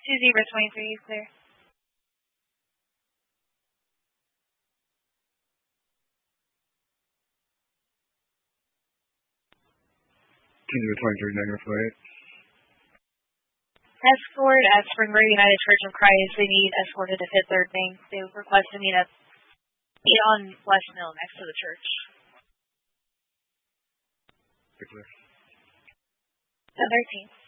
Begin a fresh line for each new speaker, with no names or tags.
2-0-23, clear. Escort at Springboro United Church of Christ. They need escorted to Fifth Third Bank. They request to meet on West Mill next to the church. 10-13.